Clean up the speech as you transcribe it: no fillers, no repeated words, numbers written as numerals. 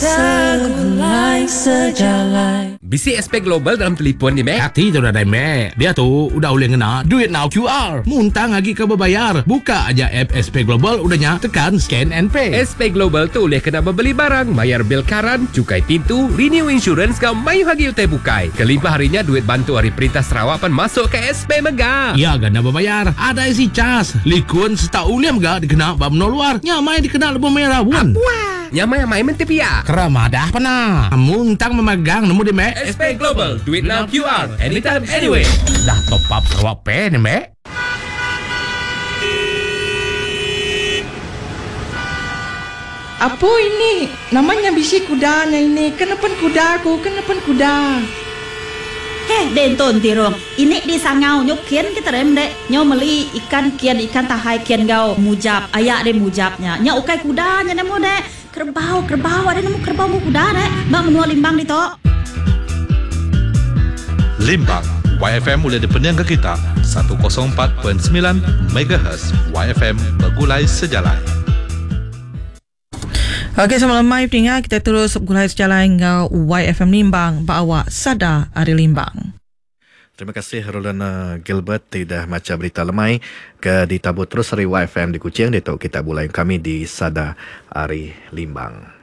segulai sejalan. Bisi SP Global dalam telefon ni, Mek. Hati tu dah Mek. Dia tu udah boleh ngena duit now QR. Muntang lagi ke berbayar. Buka aja app SP Global udahnya tekan scan and pay. SP Global tu boleh kena membeli barang, bayar bil karan, cukai pintu, renew insurance kau mayu hagi utai bukai. Kelimpah harinya duit bantu hari Perintah Sarawak pan masuk ke SP Mega. Ya gana berbayar. Ada isi cas. Likun setau uliam gak dikena bab no luar. Nyamai dikena lebih merah pun. Nyamai mentepia. Keramadah pernah. Muntang memegang nemu di Mek. SP Global, duit now QR, anytime, anyway. Dah top up Sarawak Pay ni Mek. Apa ini? Namanya bisi kudanya ini. Kenapa kudaku? Kenapa kuda? Denton tirong. Ini di sangau nyok kian kita rem dek. Nyo meli ikan kian ikan tahai kian gau mujab. Ayak de mujabnya. Nya ukai kudanya nemu dek. Kerbau ada nemu kerbau mu kuda dek. Mbak menua limbang di tok. Limbang, YFM boleh dipening ke kita 104.9 MHz. YFM bergulai sejalan. Okey, semalam mai pendengar kita terus gulai sejalan dengan YFM Limbang bawa Sada Ari Limbang. Terima kasih Rolana Gilbert tidak macam berita lemai ke ditabut terus dari YFM di Kuching. Dia tahu kita mulai kami di Sada Ari Limbang.